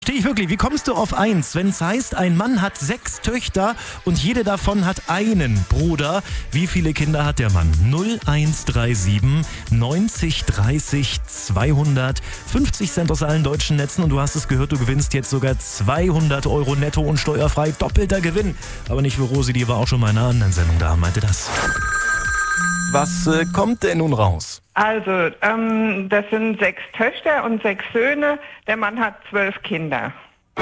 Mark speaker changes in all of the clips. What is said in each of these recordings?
Speaker 1: Stehe ich wirklich, wie kommst du auf 1, wenn es heißt, ein Mann hat 6 Töchter und jede davon hat einen Bruder? Wie viele Kinder hat der Mann? 0137 90 30 200, 50 Cent aus allen deutschen Netzen und du hast es gehört, du gewinnst jetzt sogar 200 € netto und steuerfrei, doppelter Gewinn. Aber nicht für Rosi, die war auch schon mal in einer anderen Sendung da, meinte das. Was kommt denn nun raus?
Speaker 2: Also, das sind 6 Töchter und 6 Söhne. Der Mann hat 12 Kinder.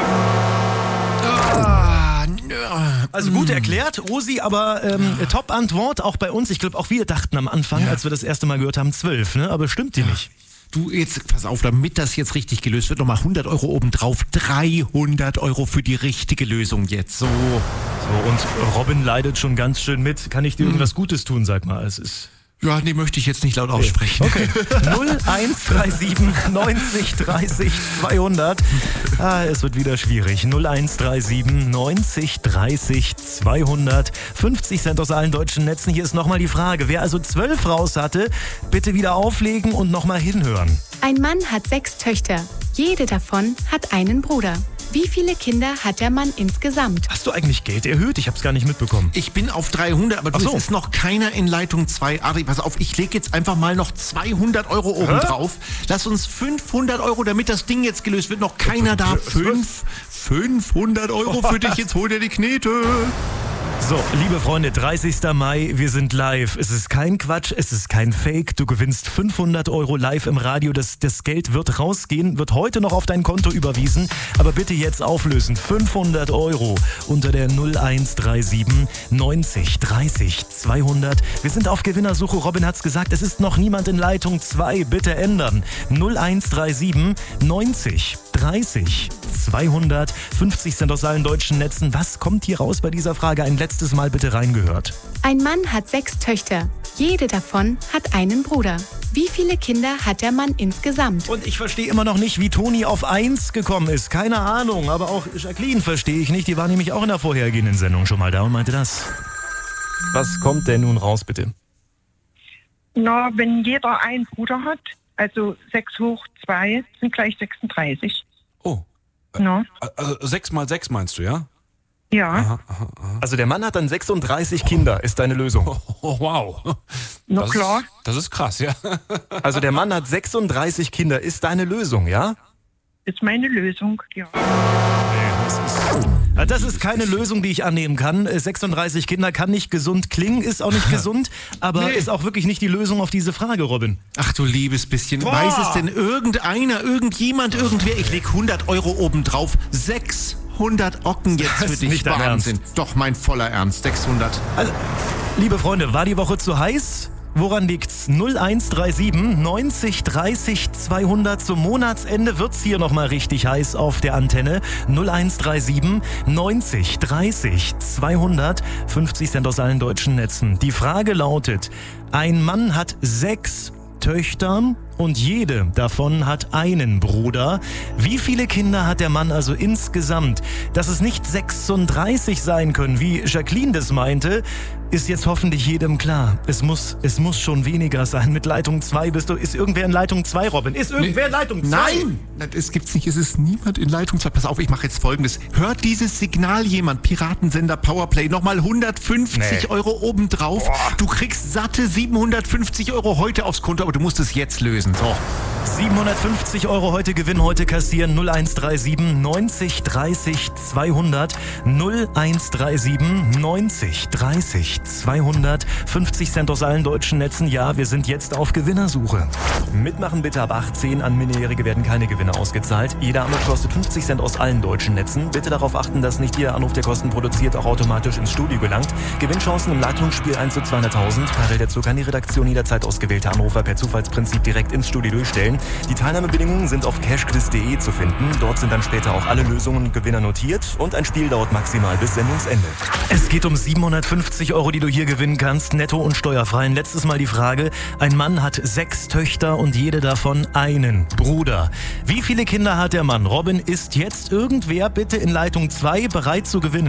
Speaker 1: Also gut erklärt, Rosi, aber Top-Antwort, auch bei uns. Ich glaube, auch wir dachten am Anfang, als wir das erste Mal gehört haben, 12, ne? Aber stimmt die nicht.
Speaker 3: Du, jetzt pass auf, damit das jetzt richtig gelöst wird, nochmal 100 € obendrauf. 300 € für die richtige Lösung jetzt. So,
Speaker 1: und Robin leidet schon ganz schön mit. Kann ich dir irgendwas Gutes tun, sag mal. Es ist...
Speaker 3: Ja, nee, möchte ich jetzt nicht laut aussprechen.
Speaker 1: Okay. 0137 90 30 200. Es wird wieder schwierig. 0137 90 30 200. 50 Cent aus allen deutschen Netzen. Hier ist nochmal die Frage. Wer also 12 raus hatte, bitte wieder auflegen und nochmal hinhören.
Speaker 4: Ein Mann hat 6 Töchter. Jede davon hat einen Bruder. Wie viele Kinder hat der Mann insgesamt?
Speaker 1: Hast du eigentlich Geld erhöht? Ich hab's gar nicht mitbekommen.
Speaker 3: Ich bin auf 300, aber es ist noch keiner in Leitung 2. Adri, pass auf, ich lege jetzt einfach mal noch 200 € obendrauf. Lass uns 500 €, damit das Ding jetzt gelöst wird. Noch keiner da. 500 € für dich, jetzt hol dir die Knete.
Speaker 1: So, liebe Freunde, 30. Mai, wir sind live. Es ist kein Quatsch, es ist kein Fake. Du gewinnst 500 € live im Radio. Das Geld wird rausgehen, wird heute noch auf dein Konto überwiesen. Aber bitte jetzt auflösen. 500 € unter der 0137 90 30 200. Wir sind auf Gewinnersuche. Robin hat's gesagt, es ist noch niemand in Leitung 2. Bitte ändern. 0137 90 30 200. 50 Cent aus allen deutschen Netzen. Was kommt hier raus bei dieser Frage? Ein letztes Mal bitte reingehört.
Speaker 4: Ein Mann hat 6 Töchter. Jede davon hat einen Bruder. Wie viele Kinder hat der Mann insgesamt?
Speaker 1: Und ich verstehe immer noch nicht, wie Toni auf 1 gekommen ist. Keine Ahnung, aber auch Jacqueline verstehe ich nicht. Die war nämlich auch in der vorhergehenden Sendung schon mal da und meinte das. Was kommt denn nun raus, bitte?
Speaker 2: Na, wenn jeder einen Bruder hat, also 6 hoch 2 sind gleich 36.
Speaker 5: Oh.
Speaker 2: No.
Speaker 5: 6 mal 6 meinst du, ja?
Speaker 2: Ja.
Speaker 5: Aha.
Speaker 1: Also der Mann hat dann 36 Kinder, ist deine Lösung.
Speaker 5: Oh, wow.
Speaker 2: Na klar.
Speaker 5: Das ist krass, ja.
Speaker 1: Also der Mann hat 36 Kinder, ist deine Lösung, ja?
Speaker 2: Ist meine Lösung, ja.
Speaker 1: Das ist keine Lösung, die ich annehmen kann. 36 Kinder kann nicht gesund klingen, ist auch nicht gesund, aber ist auch wirklich nicht die Lösung auf diese Frage, Robin.
Speaker 3: Ach du liebes bisschen.
Speaker 1: Boah.
Speaker 3: Weiß es denn irgendjemand, irgendwer? Ich leg 100 € obendrauf. 600 Ocken jetzt
Speaker 1: Das
Speaker 3: für
Speaker 1: ist
Speaker 3: dich.
Speaker 1: nicht dein
Speaker 3: Wahnsinn.
Speaker 1: Ernst.
Speaker 3: Doch, mein voller Ernst. 600.
Speaker 1: Also, liebe Freunde, war die Woche zu heiß? Woran liegt's? 0137 90 30 200. Zum Monatsende wird's hier nochmal richtig heiß auf der Antenne. 0137 90 30 200. 50 Cent aus allen deutschen Netzen. Die Frage lautet, ein Mann hat 6 Töchter und jede davon hat einen Bruder. Wie viele Kinder hat der Mann also insgesamt? Dass es nicht 36 sein können, wie Jacqueline das meinte, ist jetzt hoffentlich jedem klar. Es muss schon weniger sein. Mit Leitung 2 ist irgendwer in Leitung 2, Robin? Ist irgendwer in Leitung 2?
Speaker 3: Nein! Das gibt's nicht. Es ist niemand in Leitung 2. Pass auf, ich mache jetzt Folgendes. Hört dieses Signal jemand? Piratensender Powerplay. Nochmal 150 € obendrauf. Boah. Du kriegst satte 750 € heute aufs Konto, aber du musst es jetzt lösen. So.
Speaker 1: 750 € heute Gewinn, heute kassieren. 0137 90 30 200. 0137 90 30 200. 50 Cent aus allen deutschen Netzen. Ja, wir sind jetzt auf Gewinnersuche. Mitmachen bitte ab 18. An Minderjährige werden keine Gewinne ausgezahlt. Jeder Anruf kostet 50 Cent aus allen deutschen Netzen. Bitte darauf achten, dass nicht jeder Anruf, der Kosten produziert, auch automatisch ins Studio gelangt. Gewinnchancen im Leitungsspiel 1 zu 200.000. Parallel dazu kann die Redaktion jederzeit ausgewählte Anrufer per Zufallsprinzip direkt ins Studio durchstellen. Die Teilnahmebedingungen sind auf cashquiz.de zu finden. Dort sind dann später auch alle Lösungen und Gewinner notiert. Und ein Spiel dauert maximal bis Sendungsende. Es geht um 750 €, die du hier gewinnen kannst, netto und steuerfrei. Letztes Mal die Frage, ein Mann hat 6 Töchter und jede davon einen Bruder. Wie viele Kinder hat der Mann? Robin, ist jetzt irgendwer bitte in Leitung 2 bereit zu gewinnen?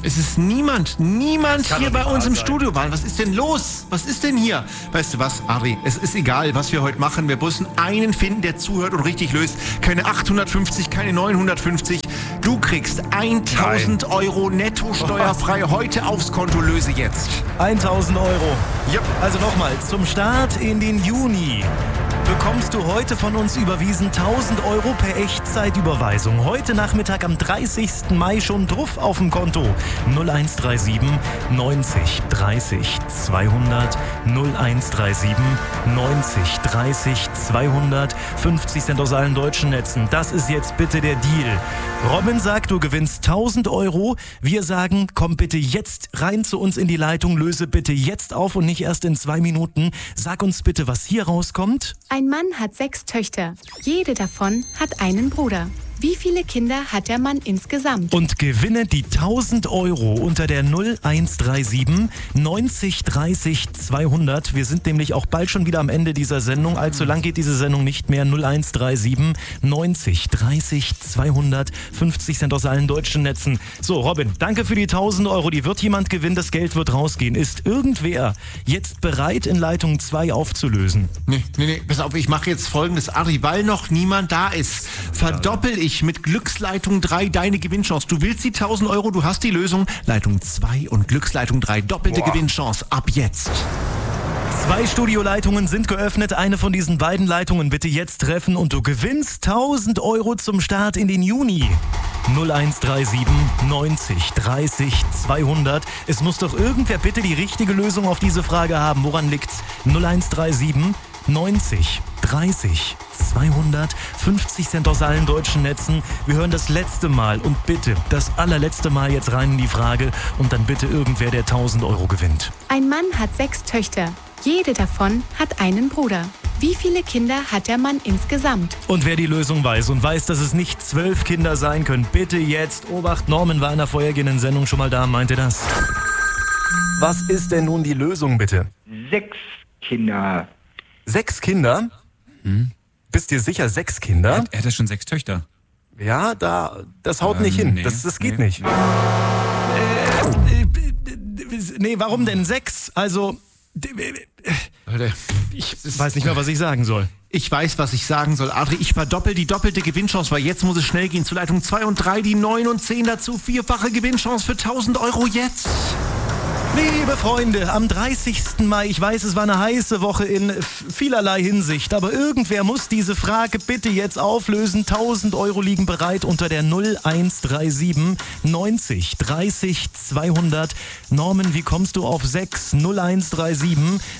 Speaker 3: Es ist niemand hier bei uns im Studio. Was ist denn los? Was ist denn hier? Weißt du was, Ari? Es ist egal, was wir heute machen. Wir müssen einen finden, der zuhört und richtig löst. Keine 850, keine 950. Du kriegst 1.000 Euro netto steuerfrei heute aufs Konto. Löse jetzt.
Speaker 1: 1.000 Euro.
Speaker 3: Yep.
Speaker 1: Also nochmal, zum Start in den Juni bekommst du heute von uns überwiesen 1.000 Euro per Echtzeitüberweisung. Heute Nachmittag am 30. Mai schon drauf auf dem Konto. 0137 90 30 200 0137 90 30 200 50 Cent aus allen deutschen Netzen. Das ist jetzt bitte der Deal. Robin sagt, du gewinnst 1.000 Euro. Wir sagen, komm bitte jetzt rein zu uns in die Leitung, löse bitte jetzt auf und nicht erst in 2 Minuten. Sag uns bitte, was hier rauskommt.
Speaker 4: Ein Mann hat 6 Töchter. Jede davon hat einen Bruder. Wie viele Kinder hat der Mann insgesamt?
Speaker 1: Und gewinne die 1.000 Euro unter der 0137 90 30 200. Wir sind nämlich auch bald schon wieder am Ende dieser Sendung. Allzu lang geht diese Sendung nicht mehr. 0137 90 30 200. 50 Cent aus allen deutschen Netzen. So, Robin, danke für die 1.000 Euro. Die wird jemand gewinnen, das Geld wird rausgehen. Ist irgendwer jetzt bereit, in Leitung 2 aufzulösen?
Speaker 3: Nee, pass auf, ich mache jetzt Folgendes, Ari, weil noch niemand da ist. Verdoppel ich mit Glücksleitung 3 deine Gewinnchance. Du willst die 1.000 Euro, du hast die Lösung. Leitung 2 und Glücksleitung 3, doppelte Gewinnchance. Ab jetzt.
Speaker 1: 2 Studioleitungen sind geöffnet. Eine von diesen beiden Leitungen bitte jetzt treffen und du gewinnst 1.000 Euro zum Start in den Juni. 0137 90 30 200. Es muss doch irgendwer bitte die richtige Lösung auf diese Frage haben. Woran liegt's? 0137 90 30 200. 50 Cent aus allen deutschen Netzen. Wir hören das letzte Mal und bitte das allerletzte Mal jetzt rein in die Frage und dann bitte irgendwer, der 1.000 Euro gewinnt.
Speaker 4: Ein Mann hat 6 Töchter. Jede davon hat einen Bruder. Wie viele Kinder hat der Mann insgesamt?
Speaker 1: Und wer die Lösung weiß und weiß, dass es nicht 12 Kinder sein können, bitte jetzt, Obacht, Norman war in der vorhergehenden Sendung schon mal da, meinte das. Was ist denn nun die Lösung, bitte?
Speaker 6: 6 Kinder.
Speaker 1: 6 Kinder? Bist dir sicher, 6 Kinder?
Speaker 5: Er hat ja schon 6 Töchter.
Speaker 1: Ja, das haut nicht hin. Das geht nicht. Nee, warum denn 6? Also, ich weiß nicht mehr, was ich sagen soll.
Speaker 3: Ich weiß, was ich sagen soll, Adri. Ich verdoppel die doppelte Gewinnchance, weil jetzt muss es schnell gehen. Zu Leitung 2 und 3, die 9 und 10 dazu. 4-fache Gewinnchance für 1.000 Euro jetzt.
Speaker 1: Liebe Freunde, am 30. Mai, ich weiß, es war eine heiße Woche in vielerlei Hinsicht, aber irgendwer muss diese Frage bitte jetzt auflösen. 1.000 Euro liegen bereit unter der 0137 90 30 200. Norman, wie kommst du auf 6? 0137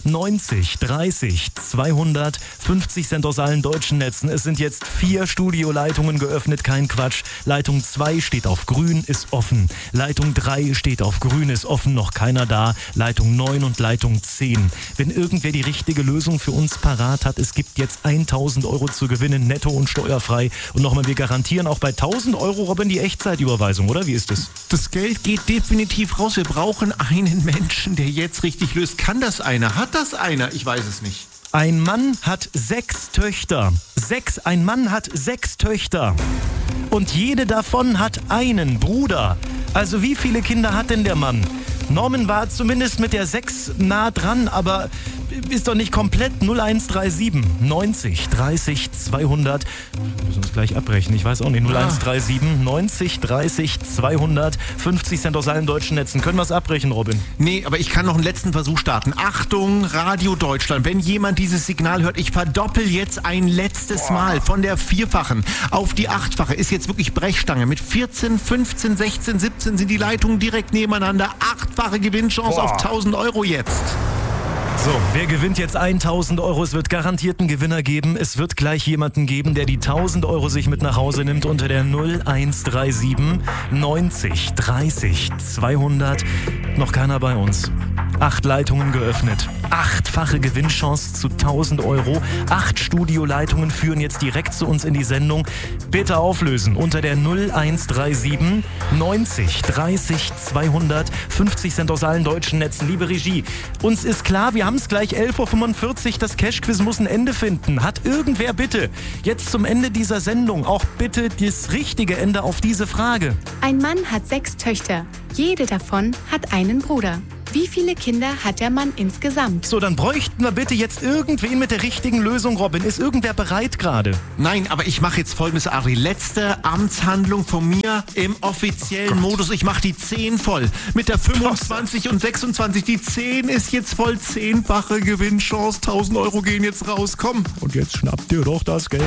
Speaker 1: 90 30 200. 50 Cent aus allen deutschen Netzen. Es sind jetzt 4 Studioleitungen geöffnet, kein Quatsch. Leitung 2 steht auf grün, ist offen. Leitung 3 steht auf grün, ist offen, noch keiner da. Leitung 9 und Leitung 10. Wenn irgendwer die richtige Lösung für uns parat hat, es gibt jetzt 1.000 Euro zu gewinnen, netto und steuerfrei. Und nochmal, wir garantieren auch bei 1.000 Euro, Robin, die Echtzeitüberweisung, oder? Wie ist es?
Speaker 3: Das Geld geht definitiv raus. Wir brauchen einen Menschen, der jetzt richtig löst. Kann das einer? Hat das einer? Ich weiß es nicht.
Speaker 1: Ein Mann hat 6 Töchter. Ein Mann hat 6 Töchter. Und jede davon hat einen Bruder. Also wie viele Kinder hat denn der Mann? Norman war zumindest mit der 6 nah dran, aber ist doch nicht komplett. 0137 90 30 200. Wir müssen uns gleich abbrechen, ich weiß auch nicht. 0137 90 30 200. 50 Cent aus allen deutschen Netzen. Können wir es abbrechen, Robin?
Speaker 3: Nee, aber ich kann noch einen letzten Versuch starten. Achtung, Radio Deutschland, wenn jemand dieses Signal hört, ich verdoppel jetzt ein letztes Mal von der 4-fachen auf die 8-fache. Ist jetzt wirklich Brechstange. Mit 14, 15, 16, 17 sind die Leitungen direkt nebeneinander. 8-fache Gewinnchance auf 1.000 Euro jetzt.
Speaker 1: So, wer gewinnt jetzt 1.000 Euro? Es wird garantiert einen Gewinner geben. Es wird gleich jemanden geben, der die 1.000 Euro sich mit nach Hause nimmt unter der 0137 90 30 200. Noch keiner bei uns. 8 Leitungen geöffnet. 8-fache Gewinnchance zu 1.000 Euro. 8 Studioleitungen führen jetzt direkt zu uns in die Sendung. Bitte auflösen unter der 0137 90 30 200. 50 Cent aus allen deutschen Netzen. Liebe Regie, uns ist klar, wir haben es gleich 11.45 Uhr. Das Cash-Quiz muss ein Ende finden. Hat irgendwer bitte jetzt zum Ende dieser Sendung auch bitte das richtige Ende auf diese Frage?
Speaker 4: Ein Mann hat 6 Töchter. Jede davon hat einen Bruder. Wie viele Kinder hat der Mann insgesamt?
Speaker 1: So, dann bräuchten wir bitte jetzt irgendwen mit der richtigen Lösung, Robin. Ist irgendwer bereit gerade?
Speaker 3: Nein, aber ich mache jetzt Folgendes, Ari. Letzte Amtshandlung von mir im offiziellen Modus. Ich mache die 10 voll. Mit der 25 und 26. Die 10 ist jetzt voll. 10-fache Gewinnchance. 1.000 Euro gehen jetzt raus. Komm.
Speaker 1: Und jetzt schnappt ihr doch das Geld.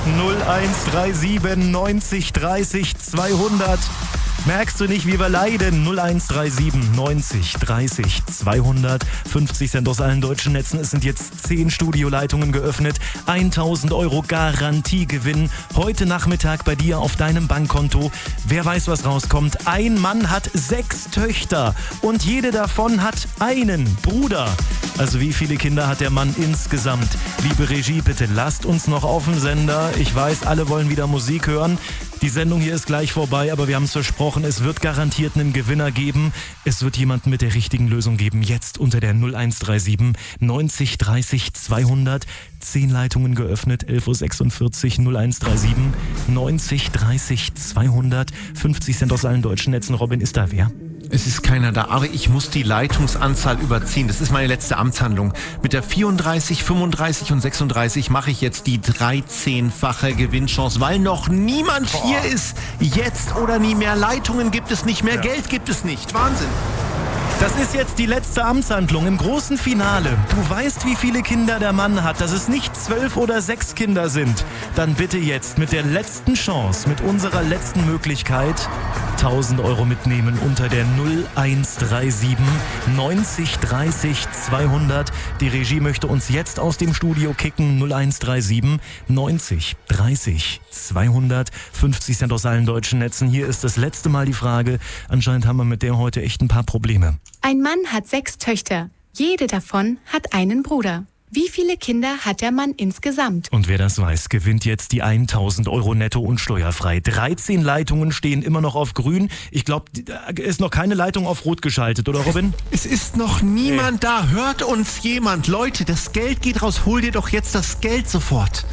Speaker 1: 0137 90 30 200. Merkst du nicht, wie wir leiden? 0137 90 30 200. 50 Cent aus allen deutschen Netzen. Es sind jetzt 10 Studioleitungen geöffnet. 1.000 Euro Garantiegewinn. Heute Nachmittag bei dir auf deinem Bankkonto. Wer weiß, was rauskommt? Ein Mann hat 6 Töchter und jede davon hat einen Bruder. Also wie viele Kinder hat der Mann insgesamt? Liebe Regie, bitte lasst uns noch auf dem Sender. Ich weiß, alle wollen wieder Musik hören. Die Sendung hier ist gleich vorbei, aber wir haben es versprochen, es wird garantiert einen Gewinner geben. Es wird jemanden mit der richtigen Lösung geben. Jetzt unter der 0137 90 30 200. 10 Leitungen geöffnet, 11.46 Uhr, 0137 90 30 200. 50 Cent aus allen deutschen Netzen. Robin, ist da wer?
Speaker 3: Es ist keiner da, aber ich muss die Leitungsanzahl überziehen. Das ist meine letzte Amtshandlung. Mit der 34, 35 und 36 mache ich jetzt die 13-fache Gewinnchance, weil noch niemand hier ist. Jetzt oder nie mehr. Leitungen gibt es nicht mehr, Geld gibt es nicht. Wahnsinn.
Speaker 1: Das ist jetzt die letzte Amtshandlung im großen Finale. Du weißt, wie viele Kinder der Mann hat, dass es nicht 12 oder 6 Kinder sind. Dann bitte jetzt mit der letzten Chance, mit unserer letzten Möglichkeit 1.000 Euro mitnehmen unter der 0137 90 30 200. Die Regie möchte uns jetzt aus dem Studio kicken. 0137 90 30 200. 50 Cent aus allen deutschen Netzen. Hier ist das letzte Mal die Frage. Anscheinend haben wir mit der heute echt ein paar Probleme.
Speaker 4: Ein Mann hat 6 Töchter. Jede davon hat einen Bruder. Wie viele Kinder hat der Mann insgesamt?
Speaker 1: Und wer das weiß, gewinnt jetzt die 1.000 Euro netto und steuerfrei. 13 Leitungen stehen immer noch auf grün. Ich glaube, ist noch keine Leitung auf rot geschaltet, oder Robin?
Speaker 3: Es ist noch niemand da. Hört uns jemand. Leute, das Geld geht raus. Hol dir doch jetzt das Geld sofort.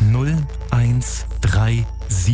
Speaker 1: 0137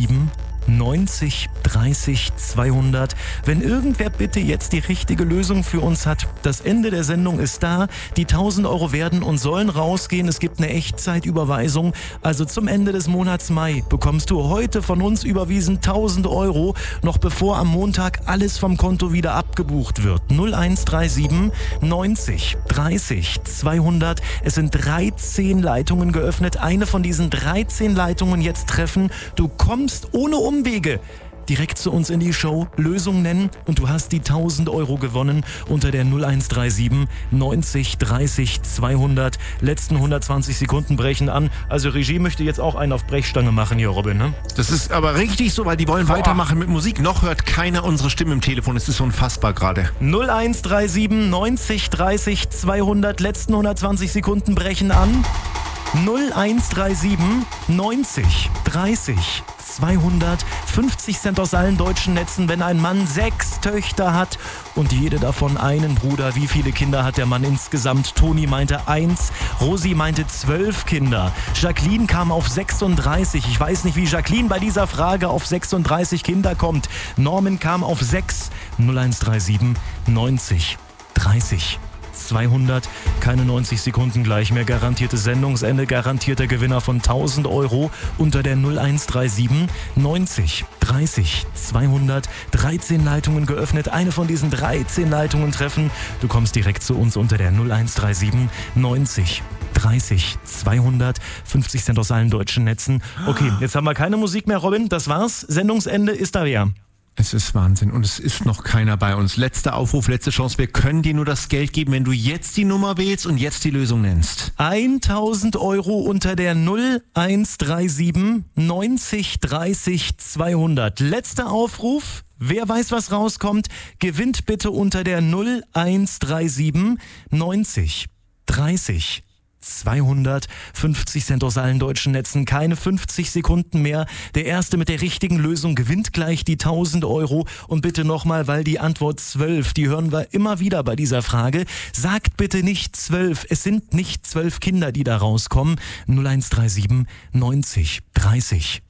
Speaker 1: 90 30 200. Wenn irgendwer bitte jetzt die richtige Lösung für uns hat, das Ende der Sendung ist da. Die 1.000 Euro werden und sollen rausgehen. Es gibt eine Echtzeitüberweisung. Also zum Ende des Monats Mai bekommst du heute von uns überwiesen 1.000 Euro, noch bevor am Montag alles vom Konto wieder abgebucht wird. 0137 90 30 200. Es sind 13 Leitungen geöffnet. Eine von diesen 13 Leitungen jetzt treffen. Du kommst ohne Umwege direkt zu uns in die Show, Lösung nennen und du hast die 1.000 Euro gewonnen unter der 0137 90 30 200. Letzten 120 Sekunden brechen an. Also Regie möchte jetzt auch einen auf Brechstange machen hier, Robin, ne?
Speaker 3: Das ist aber richtig so, weil die wollen weitermachen mit Musik. Noch hört keiner unsere Stimme im Telefon. Es ist unfassbar gerade.
Speaker 1: 0137 90 30 200. Letzten 120 Sekunden brechen an. 0137 90 30 200. 50 Cent aus allen deutschen Netzen, wenn ein Mann 6 Töchter hat und jede davon einen Bruder. Wie viele Kinder hat der Mann insgesamt? Toni meinte 1, Rosi meinte 12 Kinder. Jacqueline kam auf 36. Ich weiß nicht, wie Jacqueline bei dieser Frage auf 36 Kinder kommt. Norman kam auf 6. 0137 90 30 200, keine 90 Sekunden gleich mehr. Garantiertes Sendungsende, garantierter Gewinner von 1.000 Euro unter der 0137 90 30 200. 13 Leitungen geöffnet, eine von diesen 13 Leitungen treffen. Du kommst direkt zu uns unter der 0137 90 30 200. 50 Cent aus allen deutschen Netzen. Okay, jetzt haben wir keine Musik mehr, Robin. Das war's. Sendungsende ist da wer?
Speaker 3: Es ist Wahnsinn und es ist noch keiner bei uns. Letzter Aufruf, letzte Chance. Wir können dir nur das Geld geben, wenn du jetzt die Nummer wählst und jetzt die Lösung nennst.
Speaker 1: 1.000 Euro unter der 0137 90 30 200. Letzter Aufruf. Wer weiß, was rauskommt, gewinnt bitte unter der 0137 90 30 200. 50 Cent aus allen deutschen Netzen, keine 50 Sekunden mehr. Der Erste mit der richtigen Lösung gewinnt gleich die 1.000 Euro. Und bitte nochmal, weil die Antwort 12, die hören wir immer wieder bei dieser Frage. Sagt bitte nicht 12, es sind nicht 12 Kinder, die da rauskommen. 0137 90 30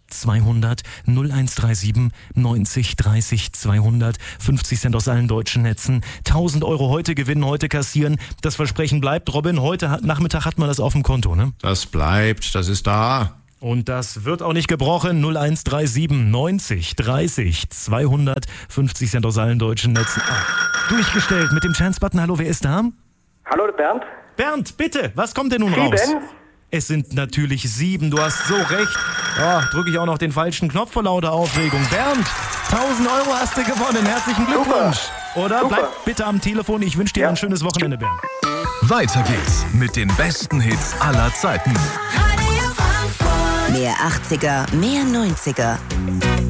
Speaker 1: 200 0137 90 30 200. 50 Cent aus allen deutschen Netzen. 1000 Euro heute gewinnen, heute kassieren. Das Versprechen bleibt. Robin, heute Nachmittag hat man das auf dem Konto, ne?
Speaker 3: Das bleibt, das ist da.
Speaker 1: Und das wird auch nicht gebrochen. 0137 90 30 200. 50 Cent aus allen deutschen Netzen. Durchgestellt mit dem Chance-Button. Hallo, wer ist da?
Speaker 7: Hallo, Bernd.
Speaker 1: Bernd, bitte, was kommt denn nun raus?
Speaker 7: 7.
Speaker 1: Es sind natürlich 7, du hast so recht. Oh, drücke ich auch noch den falschen Knopf vor lauter Aufregung. Bernd, 1000 Euro hast du gewonnen. Herzlichen Glückwunsch. Oder bleib bitte am Telefon. Ich wünsche dir ein schönes Wochenende, Bernd.
Speaker 8: Weiter geht's mit den besten Hits aller Zeiten.
Speaker 9: Mehr 80er, mehr 90er.